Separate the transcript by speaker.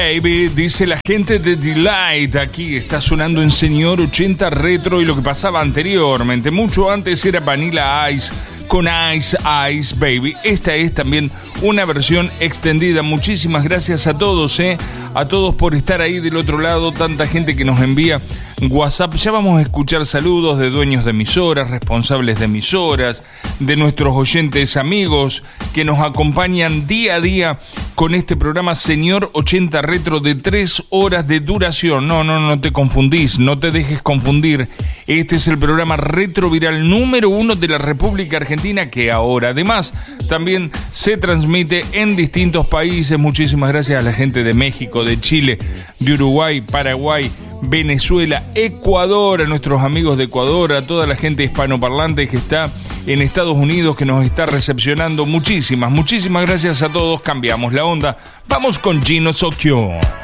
Speaker 1: Baby, dice la gente de Delight. Aquí está sonando en Señor 80 Retro. Y lo que pasaba anteriormente, mucho antes, era Vanilla Ice con Ice Ice Baby. Esta es también una versión extendida. Muchísimas gracias a todos, a todos por estar ahí del otro lado. Tanta gente que nos envía WhatsApp. Ya vamos a escuchar saludos de dueños de emisoras, responsables de emisoras, de nuestros oyentes amigos que nos acompañan día a día con este programa Señor 80 Retro de 3 horas de duración. No te confundís, no te dejes confundir. Este es el programa retroviral número 1 de la República Argentina, que ahora además también se transmite en distintos países. Muchísimas gracias a la gente de México, de Chile, de Uruguay, Paraguay, Venezuela, Ecuador, a nuestros amigos de Ecuador, a toda la gente hispanoparlante que está en Estados Unidos, que nos está recepcionando. Muchísimas gracias a todos. Cambiamos la onda. Vamos con Gino Socchio.